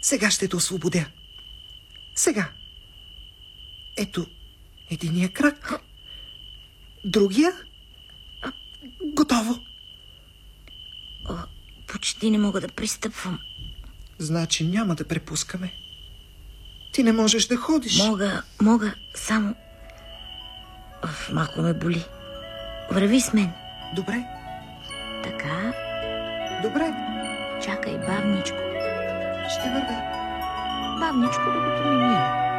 Сега ще те освободя. Сега. Ето, единия крак. Другия. Готово. Почти не мога да пристъпвам. Значи няма да препускаме. Ти не можеш да ходиш. Мога, само... малко ме боли. Върви с мен. Добре. Така. Добре. Чакай, бавничко. Ще вървя. Бавничко, докато ми мине.